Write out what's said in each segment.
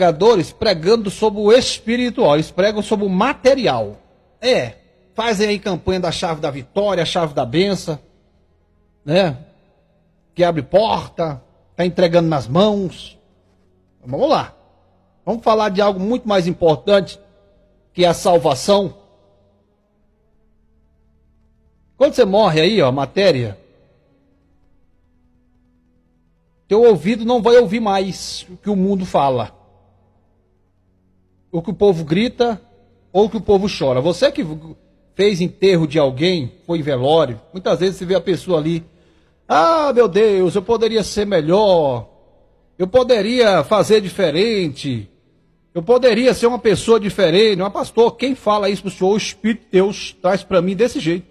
pregadores pregando sobre o espiritual, eles pregam sobre o material. Fazem aí campanha da chave da vitória, a chave da bênção, né? Que abre porta, está entregando nas mãos. Vamos lá. Vamos falar de algo muito mais importante, que é a salvação. Quando você morre aí, ó, matéria, teu ouvido não vai ouvir mais o que o mundo fala, o que o povo grita, ou o que o povo chora. Você que fez enterro de alguém, foi em velório, muitas vezes você vê a pessoa ali, ah, meu Deus, eu poderia ser melhor, eu poderia fazer diferente, eu poderia ser uma pessoa diferente. Mas pastor, quem fala isso para o senhor? O Espírito de Deus traz para mim desse jeito.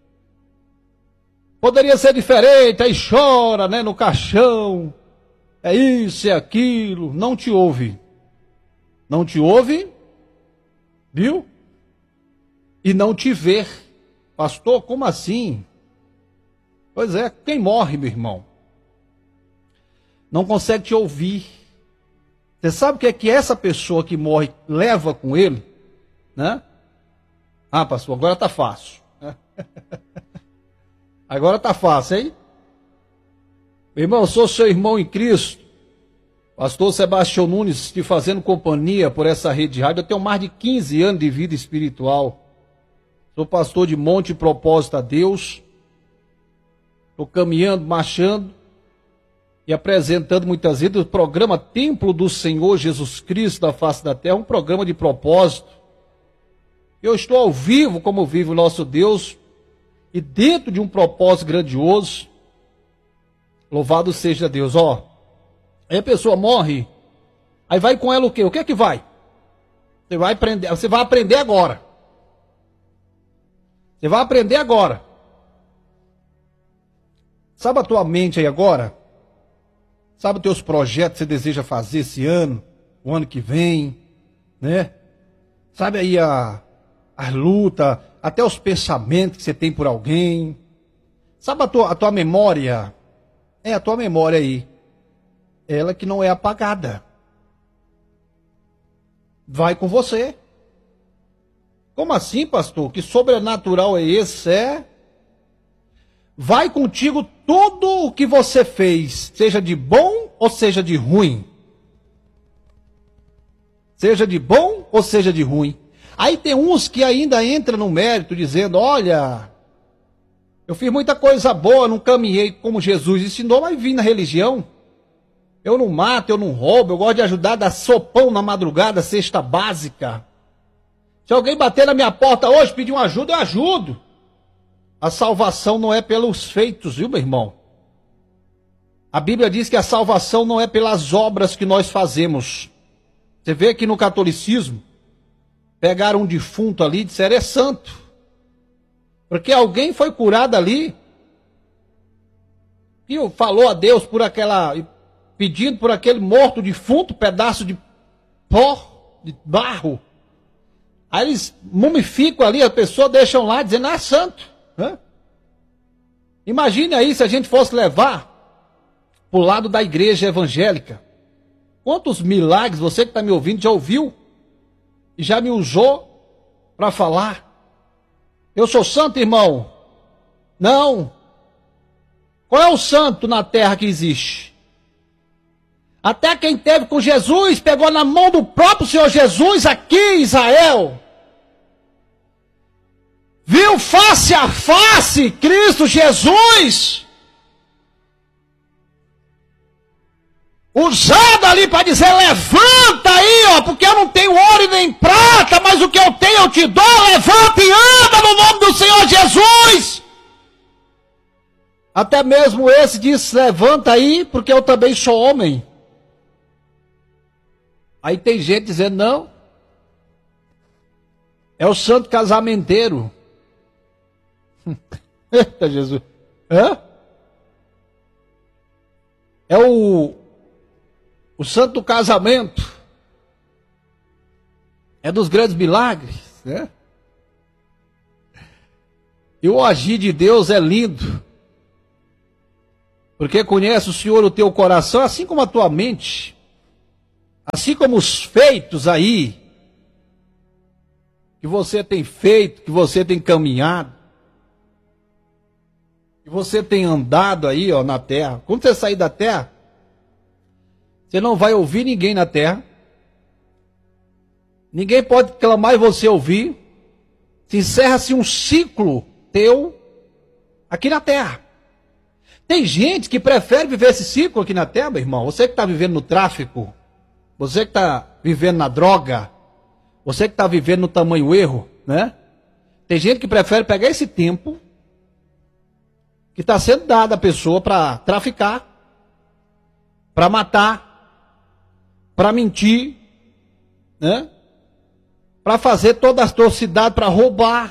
Poderia ser diferente, aí chora, né, no caixão, é isso, é aquilo, não te ouve. Não te ouve, viu? E não te vê. Pastor, como assim? Pois é, quem morre, meu irmão, não consegue te ouvir. Você sabe o que é que essa pessoa que morre leva com ele? Né? Ah, pastor, agora tá fácil. Agora tá fácil, hein? Meu irmão, eu sou seu irmão em Cristo, pastor Sebastião Nunes, te fazendo companhia por essa rede de rádio. Eu tenho mais de 15 anos de vida espiritual. Sou pastor de Monte Propósito a Deus. Estou caminhando, marchando e apresentando muitas vezes o programa Templo do Senhor Jesus Cristo da face da terra, um programa de propósito. Eu estou ao vivo como vive o nosso Deus e dentro de um propósito grandioso. Louvado seja Deus. Aí a pessoa morre, aí vai com ela o quê? O que é que vai? Você vai aprender agora. Você vai aprender agora. Sabe a tua mente aí agora? Sabe os teus projetos que você deseja fazer esse ano, o ano que vem, né? Sabe aí a luta, até os pensamentos que você tem por alguém. Sabe a tua memória? A tua memória aí. Ela que não é apagada. Vai com você. Como assim, pastor? Que sobrenatural é esse? Vai contigo tudo o que você fez, seja de bom ou seja de ruim. Seja de bom ou seja de ruim. Aí tem uns que ainda entram no mérito dizendo, olha, eu fiz muita coisa boa, não caminhei como Jesus ensinou, mas vim na religião. Eu não mato, eu não roubo, eu gosto de ajudar, dar sopão na madrugada, cesta básica. Se alguém bater na minha porta hoje, pedir uma ajuda, eu ajudo. A salvação não é pelos feitos, viu, meu irmão? A Bíblia diz que a salvação não é pelas obras que nós fazemos. Você vê que no catolicismo, pegaram um defunto ali e disseram, é santo. Porque alguém foi curado ali e falou a Deus pedindo por aquele morto defunto, pedaço de pó, de barro. Aí eles mumificam ali, a pessoa deixam lá dizendo, é santo. Imagine aí se a gente fosse levar para o lado da igreja evangélica. Quantos milagres você que está me ouvindo já ouviu e já me usou para falar? Eu sou santo, irmão? Não. Qual é o santo na terra que existe? Até quem teve com Jesus, pegou na mão do próprio Senhor Jesus aqui em Israel. Viu face a face Cristo Jesus. Usado ali para dizer, levanta aí, porque eu não tenho ouro e nem prata, mas o que eu tenho eu te dou, levanta e anda no nome do Senhor Jesus. Até mesmo esse disse, levanta aí, porque eu também sou homem. Aí tem gente dizendo, não, é o santo casamenteiro. Eita Jesus. É o santo do casamento. É dos grandes milagres, né? E o agir de Deus é lindo. Porque conhece o Senhor o teu coração, assim como a tua mente. Assim como os feitos aí, que você tem feito, que você tem caminhado, que você tem andado aí, ó, na terra. Quando você sair da terra, você não vai ouvir ninguém na terra. Ninguém pode clamar e você ouvir. Se encerra-se um ciclo teu aqui na terra. Tem gente que prefere viver esse ciclo aqui na terra, meu irmão. Você que está vivendo no tráfico, você que está vivendo na droga, você que está vivendo no tamanho erro, né? Tem gente que prefere pegar esse tempo que está sendo dado à pessoa para traficar, para matar, para mentir, né? Para fazer toda a atrocidade, para roubar.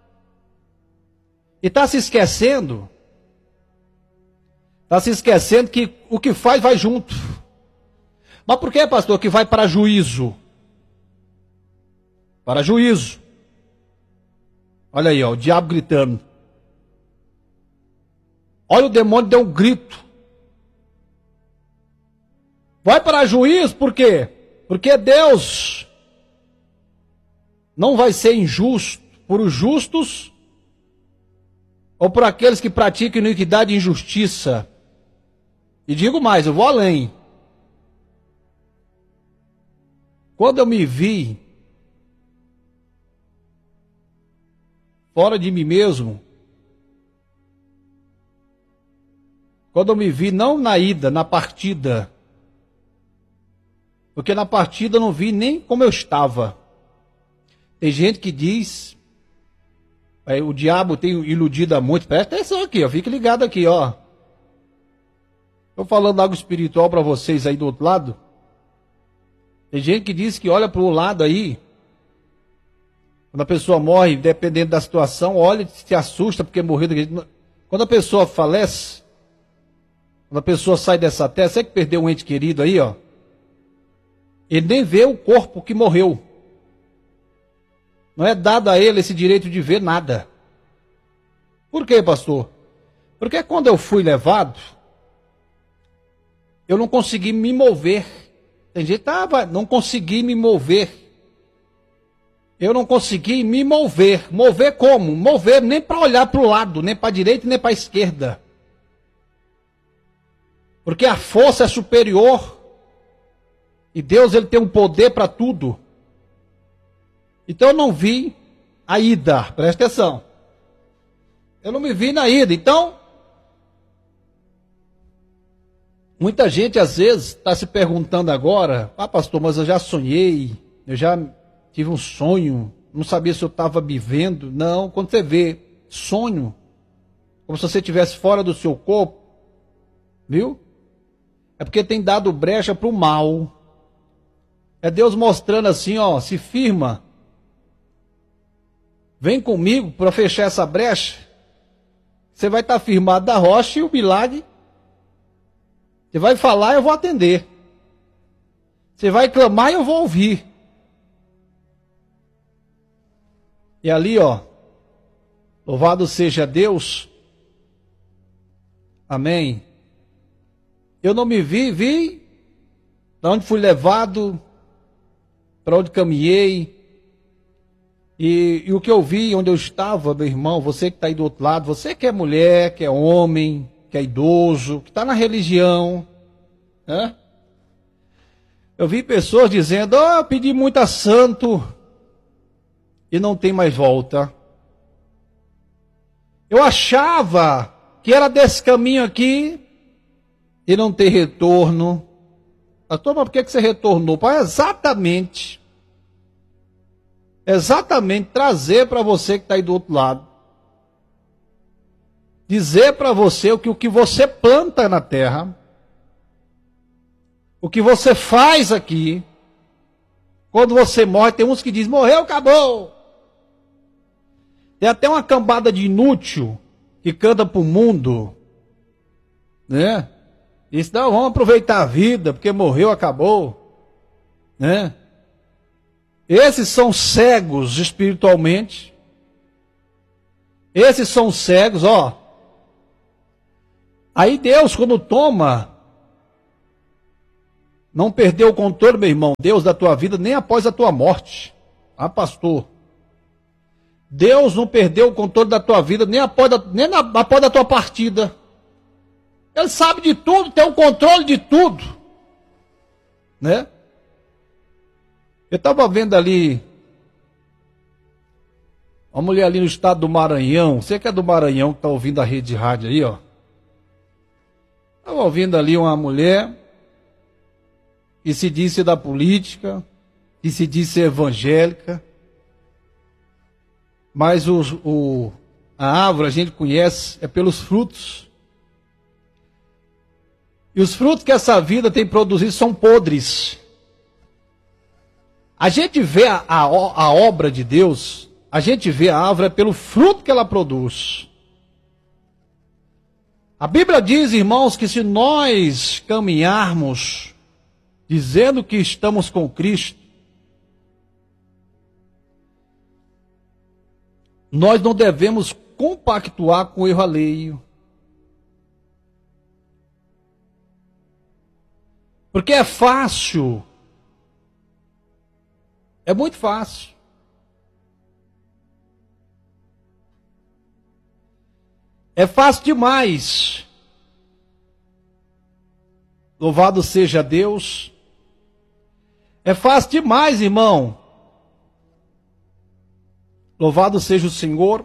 E está se esquecendo que o que faz vai junto. Mas por que, pastor, que vai para juízo? Para juízo. Olha aí, ó, o diabo gritando. Olha, o demônio deu um grito. Vai para juízo, por quê? Porque Deus não vai ser injusto por os justos ou por aqueles que praticam iniquidade e injustiça. E digo mais, eu vou além. Quando eu me vi fora de mim mesmo, quando eu me vi não na ida, na partida, porque na partida eu não vi nem como eu estava. Tem gente que diz, o diabo tem iludido a muitos. Presta atenção aqui, ó, fique ligado aqui, ó. Estou falando algo espiritual para vocês aí do outro lado. Tem gente que diz que olha para o lado aí, quando a pessoa morre, dependendo da situação, olha e se assusta porque morreu. Quando a pessoa falece, quando a pessoa sai dessa terra, você que perdeu um ente querido aí, ó, ele nem vê o corpo que morreu. Não é dado a ele esse direito de ver nada. Por quê, pastor? Porque quando eu fui levado, eu não consegui me mover. Tem gente que não consegui me mover. Eu não consegui me mover. Mover como? Mover nem para olhar para o lado, nem para a direita, nem para a esquerda. Porque a força é superior. E Deus, ele tem um poder para tudo. Então eu não vi a ida. Presta atenção. Eu não me vi na ida. Então, muita gente às vezes está se perguntando agora, pastor, mas eu já sonhei, eu já tive um sonho, não sabia se eu estava vivendo. Não, quando você vê sonho, como se você estivesse fora do seu corpo, viu? É porque tem dado brecha para o mal. É Deus mostrando assim, ó, se firma. Vem comigo para fechar essa brecha. Você vai estar firmado da rocha e o milagre. Você vai falar, eu vou atender. Você vai clamar, eu vou ouvir. E ali, ó, louvado seja Deus. Amém. Eu não me vi para onde fui levado, para onde caminhei. E o que eu vi, onde eu estava, meu irmão, você que está aí do outro lado, você que é mulher, que é homem, que é idoso, que está na religião, né? Eu vi pessoas dizendo, eu pedi muito a santo e não tem mais volta. Eu achava que era desse caminho aqui e não tem retorno. Pastor, mas por que você retornou? Para exatamente trazer para você que está aí do outro lado. Dizer para você o que você planta na terra, o que você faz aqui. Quando você morre, tem uns que dizem, morreu, acabou. Tem até uma cambada de inútil que canta para o mundo, né? Diz, não, vamos aproveitar a vida, porque morreu, acabou, né? Esses são cegos espiritualmente. Esses são cegos, ó. Aí Deus, quando toma não perdeu o controle, meu irmão, Deus, da tua vida, nem após a tua morte. Ah, pastor. Deus não perdeu o controle da tua vida, nem após a tua partida. Ele sabe de tudo, tem o controle de tudo. Né? Eu estava vendo ali, uma mulher ali no estado do Maranhão, você que é do Maranhão, que está ouvindo a rede de rádio aí, ó. Estava ouvindo ali uma mulher que se disse da política, que se disse evangélica, mas a árvore a gente conhece é pelos frutos. E os frutos que essa vida tem produzido são podres. A gente vê a obra de Deus, a gente vê a árvore pelo fruto que ela produz. A Bíblia diz, irmãos, que se nós caminharmos dizendo que estamos com Cristo, nós não devemos compactuar com o erro alheio. Porque é fácil. É muito fácil. É fácil demais. Louvado seja Deus. É fácil demais, irmão. Louvado seja o Senhor.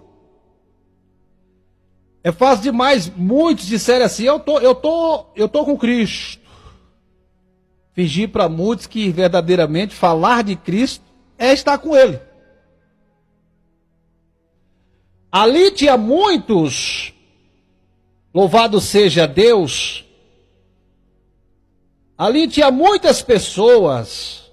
É fácil demais. Muitos disserem assim: eu tô com Cristo. Fingir para muitos que verdadeiramente falar de Cristo é estar com Ele. Ali tinha muitos, louvado seja Deus, ali tinha muitas pessoas